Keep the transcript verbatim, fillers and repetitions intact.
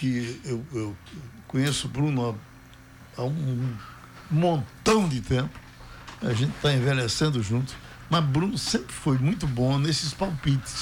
que eu, eu conheço o Bruno há, há um montão de tempo, a gente está envelhecendo junto, mas Bruno sempre foi muito bom nesses palpites.